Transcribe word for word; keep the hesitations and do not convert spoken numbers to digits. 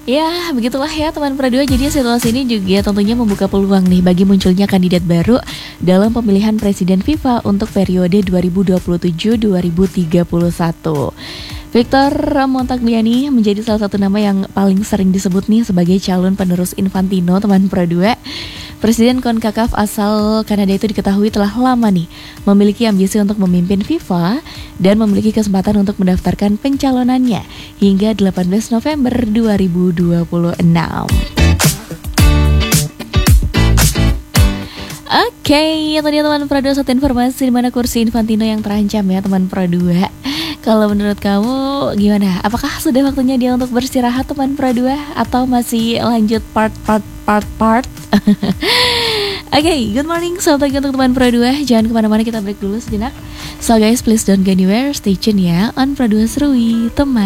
Ya, begitulah ya teman Pro dua. Jadi situasi ini juga tentunya membuka peluang nih bagi munculnya kandidat baru dalam pemilihan presiden FIFA untuk periode dua ribu dua puluh tujuh sampai dua ribu tiga puluh satu. Victor Montagliani menjadi salah satu nama yang paling sering disebut nih sebagai calon penerus Infantino, teman Pro dua. Presiden CONCACAF asal Kanada itu diketahui telah lama nih memiliki ambisi untuk memimpin FIFA dan memiliki kesempatan untuk mendaftarkan pencalonannya hingga delapan belas November dua ribu dua puluh enam. Oke, okay, tadi teman Pro dua satu informasi di mana kursi Infantino yang terancam ya teman Pro dua. Kalau menurut kamu gimana? Apakah sudah waktunya dia untuk beristirahat teman Pro dua atau masih lanjut part part part part? Oke, okay, good morning selamat pagi untuk teman Pro dua. Jangan kemana-mana, kita break dulu sejenak. So guys, please don't go anywhere, stay tune ya on Pro dua Serui teman.